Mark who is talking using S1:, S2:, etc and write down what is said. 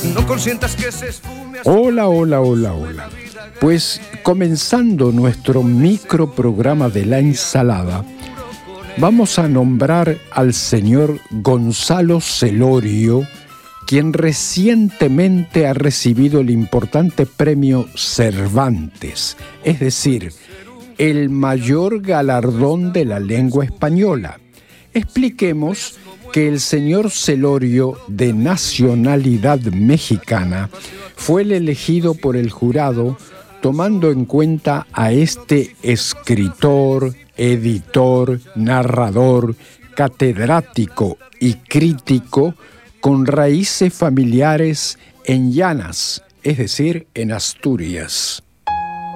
S1: No consientas que se esfume.
S2: Hola. Pues comenzando nuestro microprograma de la ensalada, vamos a nombrar al señor Gonzalo Celorio, quien recientemente ha recibido el importante premio Cervantes, es decir, el mayor galardón de la lengua española. Expliquemos que el señor Celorio, de nacionalidad mexicana, fue el elegido por el jurado tomando en cuenta a este escritor, editor, narrador, catedrático y crítico con raíces familiares en Llanas, es decir, en Asturias.